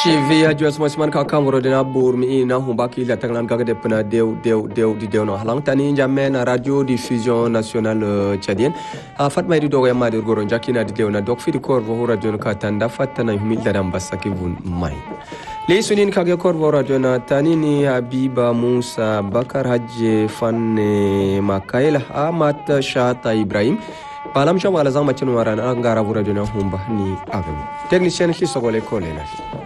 TV ya juas masman ka kamuro dina burmi ina humbaki la tanglan ka de pena deu no halang tani jamme na radio diffusion nationale tchadienne a fatma di dogo yamma de goron jakina di na dok fi di korvo radio ka tanda fatana humi da dambassa ki vun mai le sunin ka ge korvo radio na tani ni Habiba Musa Bakar Hajje fanne Makaila Amat Shata Ibrahim Palam shama la zama chinu warana ngara radio na humba ni agam technicien ki sogole kolena